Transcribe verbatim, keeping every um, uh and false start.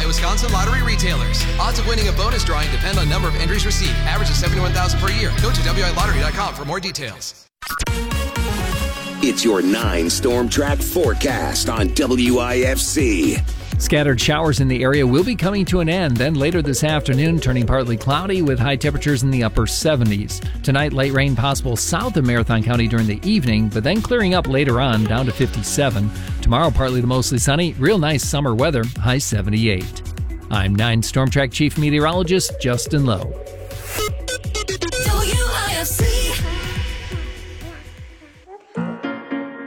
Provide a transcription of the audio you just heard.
Wisconsin lottery retailers. Odds of winning a bonus drawing depend on number of entries received. Average is seventy-one thousand per year. Go to W I lottery dot com for more details. It's your nine Storm Track forecast on W I F C. Scattered showers in the area will be coming to an end. Then later this afternoon, turning partly cloudy with high temperatures in the upper seventies. Tonight, light rain possible south of Marathon County during the evening, but then clearing up later on, down to fifty-seven. Tomorrow, partly to mostly sunny. Real nice summer weather, high seventy-eight. I'm nine Storm Track Chief Meteorologist Justin Lowe.